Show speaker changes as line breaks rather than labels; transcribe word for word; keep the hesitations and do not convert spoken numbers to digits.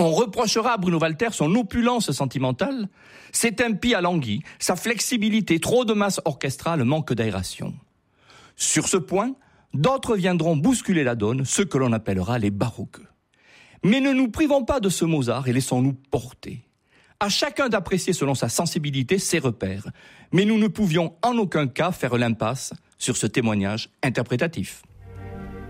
On reprochera à Bruno Walter son opulence sentimentale, ses tempi alanguis, sa flexibilité, trop de masse orchestrale, manque d'aération. Sur ce point, d'autres viendront bousculer la donne, ceux que l'on appellera les baroqueux. Mais ne nous privons pas de ce Mozart et laissons-nous porter. À chacun d'apprécier selon sa sensibilité ses repères, mais nous ne pouvions en aucun cas faire l'impasse sur ce témoignage interprétatif.